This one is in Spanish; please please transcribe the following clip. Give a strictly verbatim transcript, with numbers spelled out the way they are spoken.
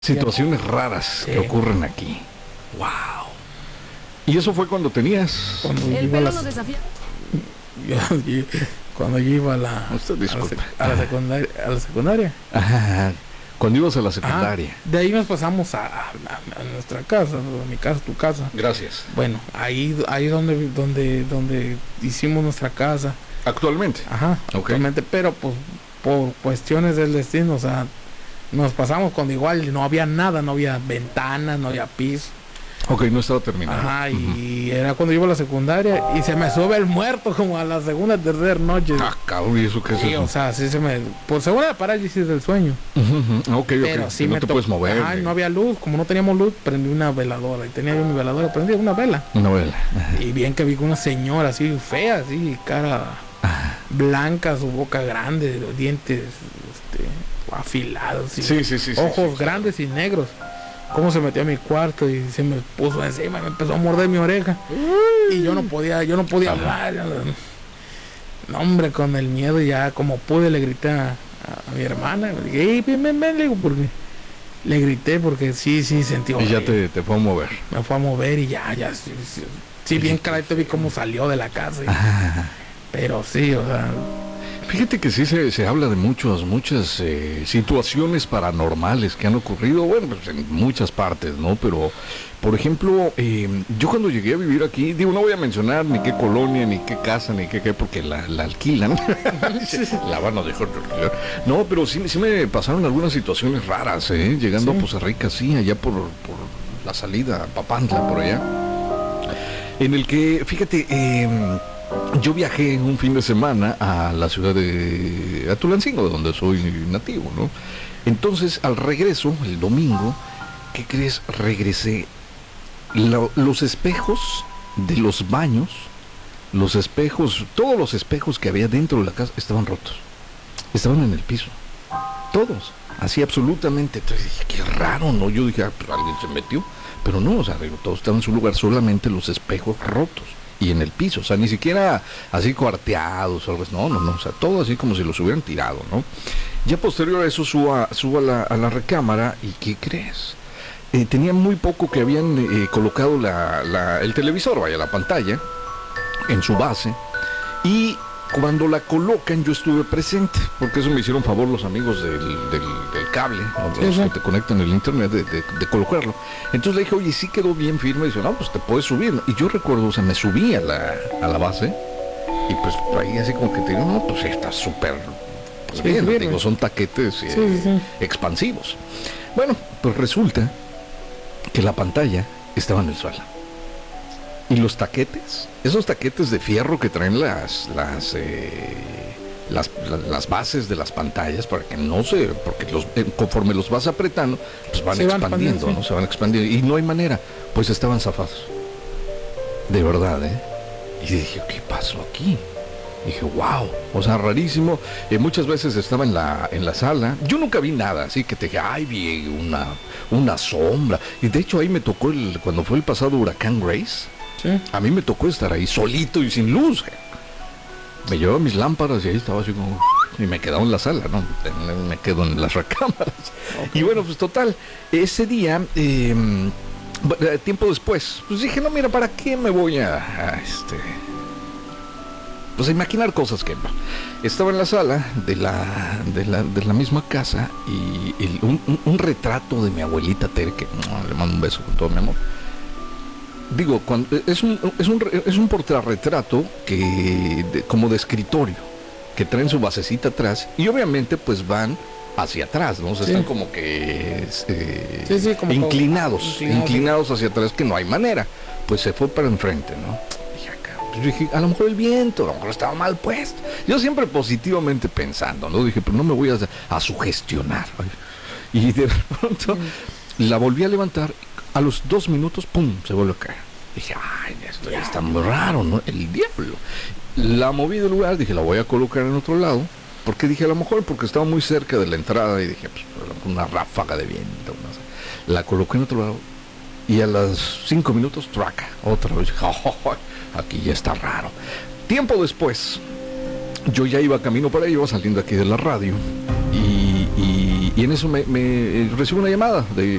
Situaciones raras Sí. que ocurren aquí. Wow. ¿Y eso fue cuando tenías? Cuando yo El iba a pelo la, nos desafía. yo- yo- cuando yo iba a la, Usted a la, disculpe. sec- a la secundaria, a la secundaria. Ajá. Cuando ibas a la Ajá. secundaria. De ahí nos pasamos a, a- a nuestra casa, a mi casa, tu casa. Gracias. Bueno, ahí, ahí donde, donde, donde hicimos nuestra casa. Actualmente. Ajá, Ok. actualmente, pero pues por cuestiones del destino, o sea, nos pasamos cuando igual no había nada, no había ventanas, no había piso. Ok, no estaba terminado. Ajá, Ujú. y era cuando yo iba a la secundaria y se me sube el muerto como a la segunda, tercera noche. Ah, cabrón, ¿y eso qué es Sí, eso? o sea, sí se me... Por segunda parálisis del sueño. Ujú, ujú. Ok, Pero ok. sí Que no me te to- puedes mover. Ajá, ni- no había luz, como no teníamos luz, prendí una veladora. Y tenía yo mi veladora, prendí una vela. Una vela. Ajá. Y bien que vi una señora así, fea, así, cara blanca, su boca grande, los dientes este, afilados, y Sí, sí, sí. sí, ojos sí, grandes y negros. Cómo se metió a mi cuarto y se me puso encima y me empezó a morder mi oreja. Y yo no podía, yo no podía Ajá. hablar. No, hombre, con el miedo ya como pude le grité a, a mi hermana. Le dije, "Ey, ven, ven, ven", le digo, porque le grité porque sí, sí sentí Y ya horrible. te, te fue a mover. Me fue a mover y ya, ya, sí, sí, sí, bien clarito vi cómo salió de la casa. y- Ajá. pero sí, o sea, Fíjate que sí se, se habla de muchas, muchas eh, situaciones paranormales que han ocurrido, bueno, pues en muchas partes, ¿no? Pero, por ejemplo, eh, yo cuando llegué a vivir aquí, digo, no voy a mencionar ni qué colonia, ni qué casa, ni qué qué, porque la, la alquilan. La van a dejar de alquilar. No, pero sí, sí me pasaron algunas situaciones raras, ¿eh? Llegando Sí. a Poza Rica, sí, allá por, por la salida a Papantla, por allá. En el que, fíjate, eh, yo viajé un fin de semana a la ciudad de a Tulancingo, de donde soy nativo, ¿no? Entonces, al regreso, el domingo, ¿qué crees? Regresé. Lo- los espejos de los baños, los espejos, todos los espejos que había dentro de la casa estaban rotos. Estaban en el piso. Todos. Así absolutamente. Entonces dije, qué raro, ¿no? Yo dije, ah, pues alguien se metió. Pero no, o sea, digo, todos estaban en su lugar, solamente los espejos rotos. Y en el piso, o sea, ni siquiera así cuarteados o algo así. No, no, no, o sea, todo así como si los hubieran tirado, ¿no? Ya posterior a eso subo a, subo a, la, a la recámara y ¿qué crees? Eh, tenía muy poco que habían eh, colocado la, la- el televisor, vaya, la pantalla, en su base. Y cuando la colocan yo estuve presente, porque eso me hicieron favor los amigos del, del, del cable, ¿no? Sí, Los sí. que te conectan el internet, de, de- de colocarlo. Entonces le dije, oye, sí quedó bien firme. Y dice, no, pues te puedes subir, ¿no? Y yo recuerdo, o sea, me subí a la, a la base y pues por ahí así como que te digo, no, pues está súper pues, Sí, bien, firme. digo, son taquetes eh, Sí, sí, sí. expansivos. Bueno, pues resulta que la pantalla estaba en el suelo. Y los taquetes, esos taquetes de fierro que traen las las eh, las, la- las bases de las pantallas para que no se, porque los, eh, conforme los vas apretando, pues van Se van expandiendo, expandiendo, ¿no? sí. Se van expandiendo y no hay manera, pues estaban zafados. De verdad, ¿eh? Y dije, ¿qué pasó aquí? Dije, wow, o sea, rarísimo. Eh, muchas veces estaba en la, en la sala. Yo nunca vi nada, así que te dije, ay, vi una, una sombra. Y de hecho ahí me tocó, el, cuando fue el pasado huracán Grace, sí. a mí me tocó estar ahí solito y sin luz. Me llevaba mis lámparas y ahí estaba así como... Y me quedaba en la sala, ¿no? Me quedo en las recámaras. Y bueno, pues total, ese día... eh, bu- tiempo después, pues dije, no, mira, ¿para qué me voy a, a, este... pues a imaginar cosas que no? Estaba en la sala de la, de la, de la misma casa y el- un, un- un retrato de mi abuelita Tere, que ¡mua! Le mando un beso con todo mi amor. Digo, cuando, es un, es un, re- es un portarretrato que, de- como de escritorio, que traen su basecita atrás y obviamente pues van hacia atrás, ¿no? O sea, Sí. están como que eh, Sí, sí, como inclinados, inclinados. inclinados hacia atrás, que no hay manera. Pues se fue para enfrente, ¿no? Dije, acá, pues dije, a lo mejor el viento, a lo mejor estaba mal puesto. Yo siempre positivamente pensando, ¿no? Dije, pero no me voy a, a sugestionar. Y de pronto la volví a levantar, a los dos minutos, ¡pum!, se volvió a caer. Dije, ay, esto ya está muy raro, ¿no? El diablo. La moví del lugar, dije, la voy a colocar en otro lado, porque dije, a lo mejor porque estaba muy cerca de la entrada y dije, pues una ráfaga de viento, no sé. La coloqué en otro lado y a los cinco minutos, traca, otra vez. Dije, oh, aquí ya está raro. Tiempo después, yo ya iba camino para ahí, iba saliendo aquí de la radio y, y, y en eso me, me recibo una llamada de